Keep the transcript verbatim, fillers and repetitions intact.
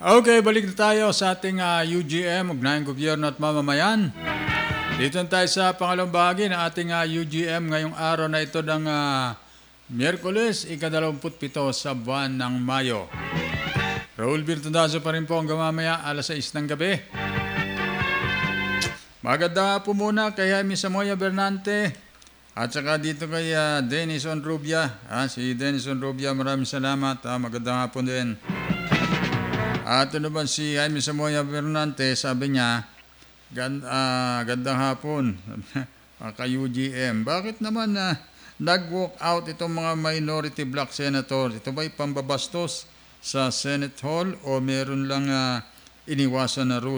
Okay, balik na tayo sa ating ah, U G M, Ugnayang Gobyerno at Mamamayan. Dito na tayo sa pangalawang bahagi ng ating ah, U G M ngayong araw na ito ng ah, Miyerkules, ikadalawamput pito sa buwan ng Mayo. Raul Virtudazo pa rin po hanggang mamaya alas sais ng gabi. Maganda po muna kay Jaime Samoya Bernante at saka dito kay uh, Dennis Onrubia. Ah, si Dennis Onrubia, maraming salamat. Ah, magandang hapon din. At ano ba si Jaime Samoya Bernante, sabi niya, Gand, uh, gandang hapon ka-U G M. Bakit naman na uh, nag-walk out itong mga minority black senator? Ito ba'y pambabastos sa Senate Hall o meron lang uh, iniwasan na rule?